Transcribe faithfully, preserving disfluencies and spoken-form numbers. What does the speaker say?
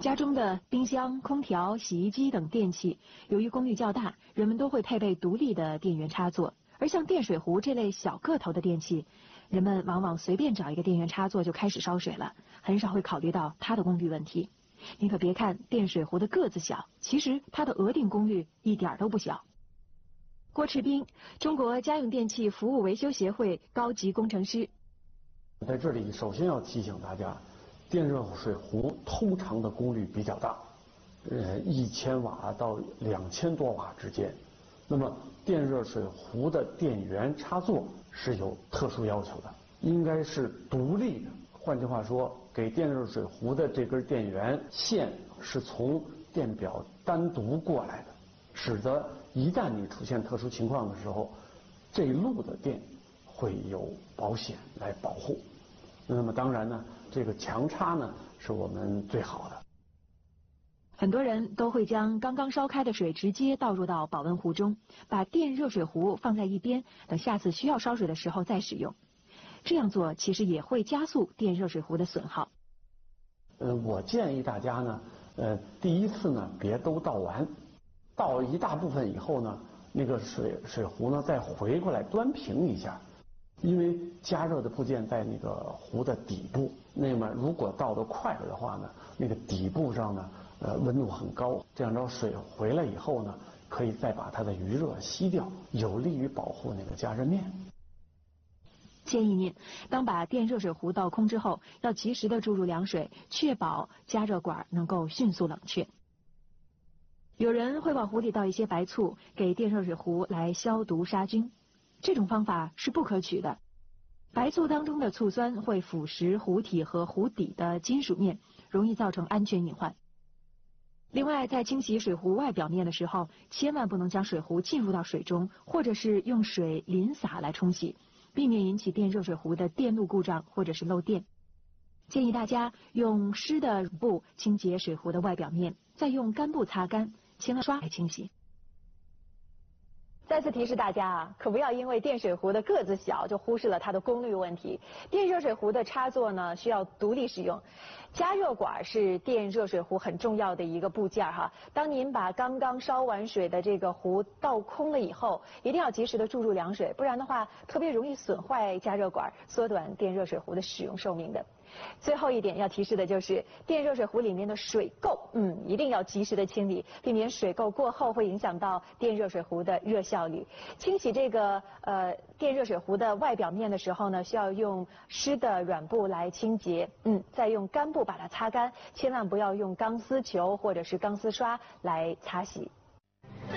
家中的冰箱、空调、洗衣机等电器，由于功率较大，人们都会配备独立的电源插座。而像电水壶这类小个头的电器，人们往往随便找一个电源插座就开始烧水了，很少会考虑到它的功率问题。您可别看电水壶的个子小，其实它的额定功率一点都不小。郭赤斌，中国家用电器服务维修协会高级工程师。 在这里，首先要提醒大家，电热水壶通常的功率比较大，呃，一千瓦到两千多瓦之间。那么，电热水壶的电源插座是有特殊要求的，应该是独立的。换句话说，给电热水壶的这根电源线是从电表单独过来的，使得一旦你出现特殊情况的时候，这一路的电会有保险来保护。那么当然呢，这个强插呢是我们最好的。 很多人都会将刚刚烧开的水直接倒入到保温壶中，把电热水壶放在一边，等下次需要烧水的时候再使用。这样做其实也会加速电热水壶的损耗。 呃，我建议大家呢，呃，第一次呢别都倒完，倒一大部分以后呢，那个水水壶呢再回过来端平一下，因为加热的部件在那个壶的底部。那么如果倒得快了的话呢，那个底部上呢，呃，温度很高，这样着水回来以后呢，可以再把它的余热吸掉，有利于保护那个加热面。 建议您，当把电热水壶倒空之后，要及时的注入凉水，确保加热管能够迅速冷却。有人会往壶里倒一些白醋，给电热水壶来消毒杀菌，这种方法是不可取的。白醋当中的醋酸会腐蚀壶体和壶底的金属面，容易造成安全隐患。另外，在清洗水壶外表面的时候，千万不能将水壶浸入到水中，或者是用水淋洒来冲洗，避免引起电热水壶的电路故障或者是漏电。建议大家用湿的软布清洁水壶的外表面，再用干布擦干，千万刷来清洗。再次提示大家啊，可不要因为电水壶的个子小就忽视了它的功率问题。电热水壶的插座呢需要独立使用，加热管是电热水壶很重要的一个部件哈。当您把刚刚烧完水的这个壶倒空了以后，一定要及时的注入凉水，不然的话特别容易损坏加热管，缩短电热水壶的使用寿命的。最后一点要提示的就是电热水壶里面的水垢，嗯，一定要及时的清理，避免水垢过后会影响到电热水壶的热效率。清洗这个呃电热水壶的外表面的时候呢，需要用湿的软布来清洁，嗯，再用干布把它擦干，千万不要用钢丝球或者是钢丝刷来擦洗。